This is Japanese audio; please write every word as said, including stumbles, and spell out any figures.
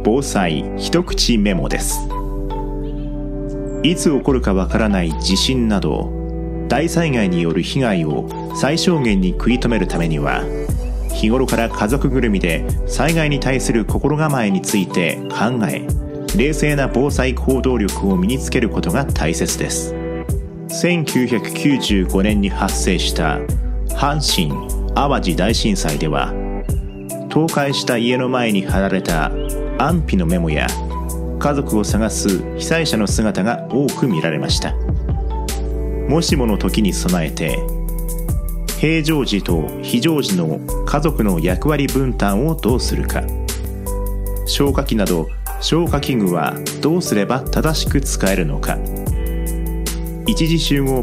防災一口メモです。いつ起こるかわからない地震など大災害による被害を最小限に食い止めるためには、日頃から家族ぐるみで災害に対する心構えについて考え、冷静な防災行動力を身につけることが大切です。せんきゅうひゃくきゅうじゅうごねんに発生した阪神・淡路大震災では、倒壊した家の前に貼られた安否のメモや家族を探す被災者の姿が多く見られました。もしもの時に備えて、平常時と非常時の家族の役割分担をどうするか、消火器など消火器具はどうすれば正しく使えるのか、一時集合